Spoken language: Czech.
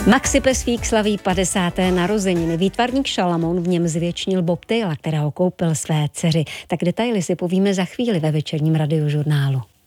Maxi Plesvík slaví 50. narozeniny. Výtvarník Šalamoun v něm zvětšnil bobtaila, kterého koupil své dceři. Tak detaily si povíme za chvíli ve večerním radiožurnálu.